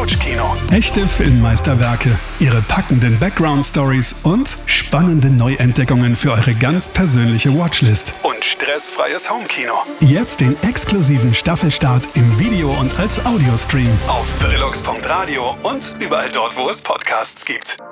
Couchkino. Echte Filmmeisterwerke, ihre packenden Background-Stories und spannende Neuentdeckungen für eure ganz persönliche Watchlist. Und stressfreies Homekino. Jetzt den exklusiven Staffelstart im Video und als Audiostream. Auf brillux.radio und überall dort, wo es Podcasts gibt.